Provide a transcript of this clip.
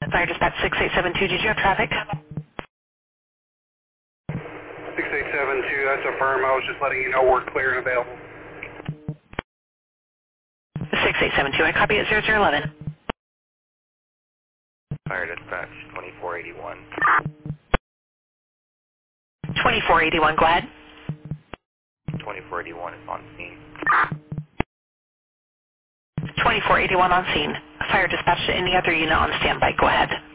Fire Dispatch 6872, did you have traffic? 6872, that's a firm. I was just letting you know we're clear and available. 6872, I copy at 0011. Fire Dispatch 2481. 2481, go ahead. 2481 is on scene. 2481 on scene. Fire Dispatch to any other unit on standby, go ahead.